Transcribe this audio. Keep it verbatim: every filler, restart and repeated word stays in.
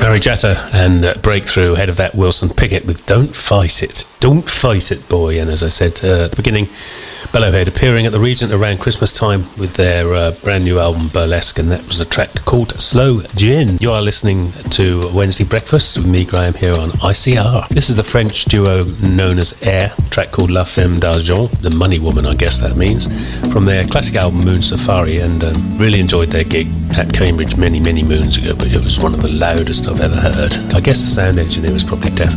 Barry Jetta and uh, Breakthrough. Ahead of that, Wilson Pickett with Don't Fight It. Don't Fight It, boy. And as I said uh, at the beginning, Bellowhead appearing at the Regent around Christmas time with their uh, brand new album Burlesque, and that was a track called Slow Gin. You are listening to Wednesday Breakfast with me, Graham, here on I C R. This is the French duo known as Air, a track called La Femme d'Argent, the money woman, I guess that means, from their classic album Moon Safari, and um, really enjoyed their gig at Cambridge many, many moons ago, but it was one of the loudest I've ever heard. I guess the sound engineer was probably deaf.